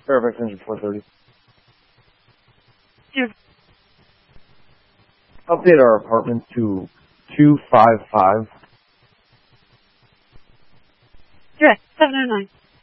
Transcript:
Fairfax Engine 430. Yeah. Update our apartment to 255. Direct, 709.